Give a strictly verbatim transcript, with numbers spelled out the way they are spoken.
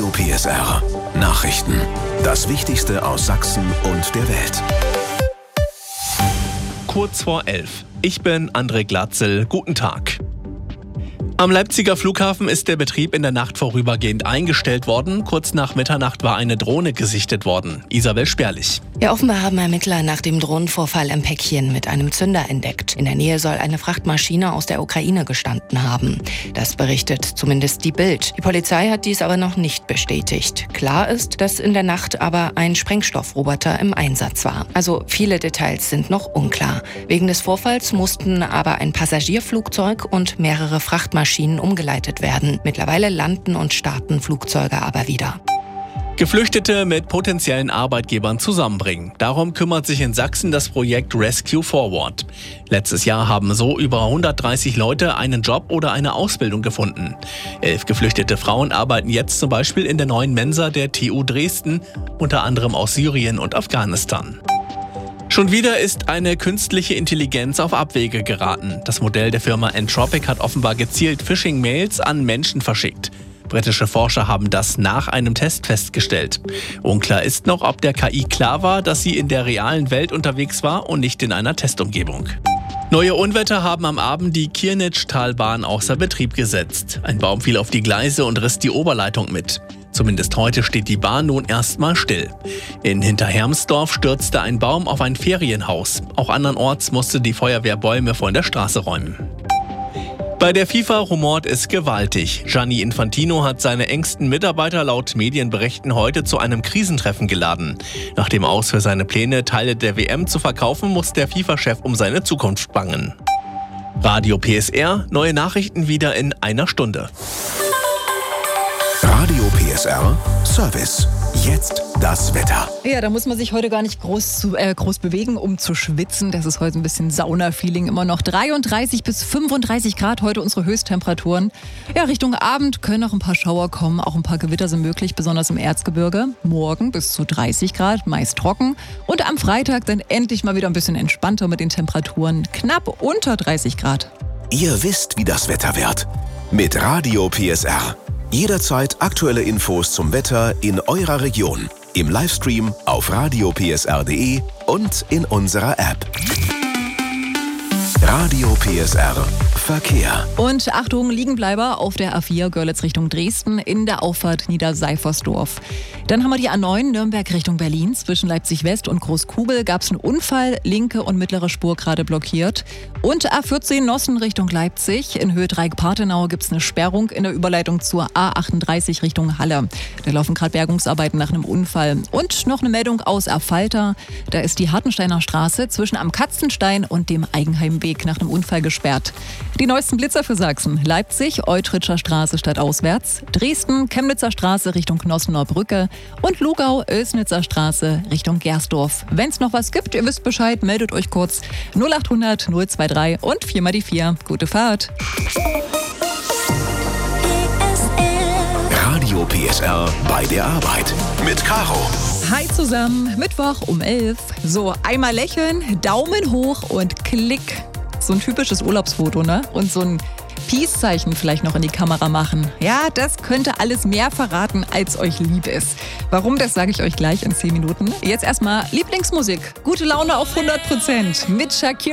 P S R. Nachrichten. Das Wichtigste aus Sachsen und der Welt. Kurz vor elf. Ich bin André Glatzel. Guten Tag. Am Leipziger Flughafen ist der Betrieb in der Nacht vorübergehend eingestellt worden. Kurz nach Mitternacht war eine Drohne gesichtet worden. Isabel Sperlich. Ja, offenbar haben Ermittler nach dem Drohnenvorfall ein Päckchen mit einem Zünder entdeckt. In der Nähe soll eine Frachtmaschine aus der Ukraine gestanden haben. Das berichtet zumindest die Bild. Die Polizei hat dies aber noch nicht bestätigt. Klar ist, dass in der Nacht aber ein Sprengstoffroboter im Einsatz war. Also viele Details sind noch unklar. Wegen des Vorfalls mussten aber ein Passagierflugzeug und mehrere Frachtmaschinen umgeleitet werden. Mittlerweile landen und starten Flugzeuge aber wieder. Geflüchtete mit potenziellen Arbeitgebern zusammenbringen. Darum kümmert sich in Sachsen das Projekt Rescue Forward. Letztes Jahr haben so über hundertdreißig Leute einen Job oder eine Ausbildung gefunden. Elf geflüchtete Frauen arbeiten jetzt zum Beispiel in der neuen Mensa der T U Dresden, unter anderem aus Syrien und Afghanistan. Schon wieder ist eine künstliche Intelligenz auf Abwege geraten. Das Modell der Firma Entropic hat offenbar gezielt Phishing-Mails an Menschen verschickt. Britische Forscher haben das nach einem Test festgestellt. Unklar ist noch, ob der K I klar war, dass sie in der realen Welt unterwegs war und nicht in einer Testumgebung. Neue Unwetter haben am Abend die Kirnitschtalbahn außer Betrieb gesetzt. Ein Baum fiel auf die Gleise und riss die Oberleitung mit. Zumindest heute steht die Bahn nun erstmal still. In Hinterhermsdorf stürzte ein Baum auf ein Ferienhaus. Auch andernorts musste die Feuerwehr Bäume von der Straße räumen. Bei der FIFA rumort es gewaltig. Gianni Infantino hat seine engsten Mitarbeiter laut Medienberichten heute zu einem Krisentreffen geladen. Nach dem Aus für seine Pläne, Teile der W M zu verkaufen, muss der FIFA-Chef um seine Zukunft bangen. Radio P S R, neue Nachrichten wieder in einer Stunde. Radio P S R Service. Jetzt das Wetter. Ja, da muss man sich heute gar nicht groß, zu, äh, groß bewegen, um zu schwitzen. Das ist heute ein bisschen Sauna-Feeling immer noch. dreiunddreißig bis fünfunddreißig Grad heute unsere Höchsttemperaturen. Ja, Richtung Abend können noch ein paar Schauer kommen. Auch ein paar Gewitter sind möglich, besonders im Erzgebirge. Morgen bis zu dreißig Grad, meist trocken. Und am Freitag dann endlich mal wieder ein bisschen entspannter mit den Temperaturen. Knapp unter dreißig Grad. Ihr wisst, wie das Wetter wird. Mit Radio P S R. Jederzeit aktuelle Infos zum Wetter in eurer Region. Im Livestream auf radio p s r punkt d e und in unserer App. Radio P S R Verkehr. Und Achtung, Liegenbleiber auf der A vier Görlitz Richtung Dresden in der Auffahrt Niederseifersdorf. Dann haben wir die A neun Nürnberg Richtung Berlin. Zwischen Leipzig West und Großkugel gab es einen Unfall. Linke und mittlere Spur gerade blockiert. Und A vierzehn Nossen Richtung Leipzig. In Höhe Dreieck-Partenau gibt es eine Sperrung in der Überleitung zur A achtunddreißig Richtung Halle. Da laufen gerade Bergungsarbeiten nach einem Unfall. Und noch eine Meldung aus Affalter. Da ist die Hartensteiner Straße zwischen Am Katzenstein und dem Eigenheimweg nach einem Unfall gesperrt. Die neuesten Blitzer für Sachsen. Leipzig, Eutritscher Straße stadtauswärts. Dresden, Chemnitzer Straße Richtung Knossener Brücke. Und Lugau, Oelsnitzer Straße Richtung Gersdorf. Wenn es noch was gibt, ihr wisst Bescheid, meldet euch kurz. null acht hundert null zwei drei und vier mal die vier. Gute Fahrt. Radio P S R bei der Arbeit mit Caro. Hi zusammen, Mittwoch um elf. So, einmal lächeln, Daumen hoch und Klick. So ein typisches Urlaubsfoto, ne? Und so ein Peace-Zeichen vielleicht noch in die Kamera machen. Ja, das könnte alles mehr verraten, als euch lieb ist. Warum, das sage ich euch gleich in zehn Minuten. Jetzt erstmal Lieblingsmusik. Gute Laune auf hundert Prozent mit Shakira.